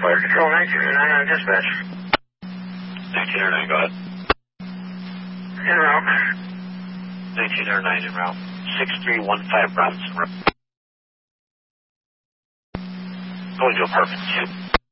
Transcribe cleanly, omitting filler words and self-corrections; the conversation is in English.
Fire Control, 1909 on dispatch. 1909, go ahead. En route. 1909 en route. 6315 Robinson Road. Going to apartment 2.